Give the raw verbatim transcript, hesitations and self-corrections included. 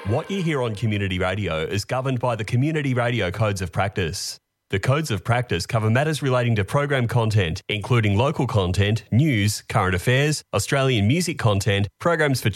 What you hear on community radio is governed by the Community Radio Codes of Practice. The Codes of Practice cover matters relating to program content, including local content, news, current affairs, Australian music content, programs for